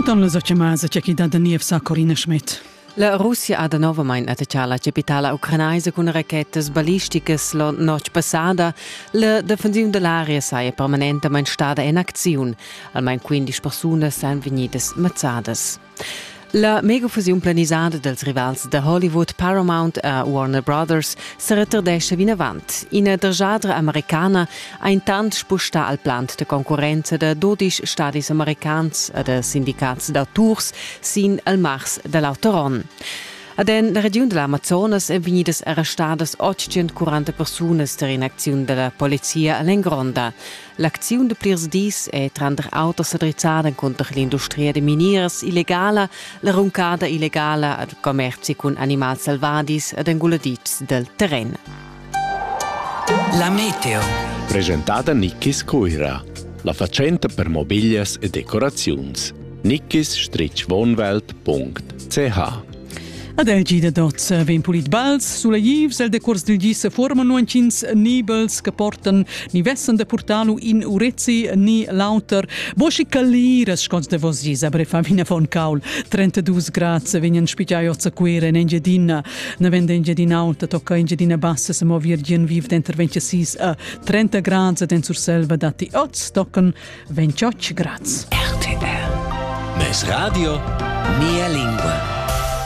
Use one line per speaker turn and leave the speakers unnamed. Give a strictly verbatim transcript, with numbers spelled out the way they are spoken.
Don la sociamasa c'è chi dà da nievsa Corina Schmidt.
La Russia ha da novamain attaccato la capitale ucraina con rachetes balistiche la notte passata. La difensione dell'area è permanentemente stata in azione. Almeno quindici persone sono venute mazzadas. La megafusione planizzata dels rivals da Hollywood, Paramount e Warner Brothers si ritardesce in avanti. In dergiadra americana ha intanto spostato al plan di concorrenza da dodici stati americani e da sindicati d'autors sin al mars dell'autoron. Ad en la regione dell'Amazonas è venidas arrestadas ottocentoquaranta persone per inazione della polizia all'Engronda. L'azione de plirs dis è trandre autos adrizzate contro l'industria de miniers illegale, la roncada illegale al commerci con animali salvadis ed enguladits del terreno.
La meteo.
Presentata Nikkis Coira, la facenta per mobilias e decorazions. nikkis wohnwelt punkt c h.
Ad el gida dots ven pulit bals sulla givs el decors del gis forman nuancins nibels che portan ni vessan de portalu in urezzi ni lauter boschi calliras scots de vos gis abre fa vina von caul trentadue gradi venien spigiaiozza quere in engedina na vende engedina alta tocca engedina bassa se mo virgin viv denter ventisis a trenta gradi den sur selva dati oz toccan ventotto gradi.
R T L Mes radio mia lingua.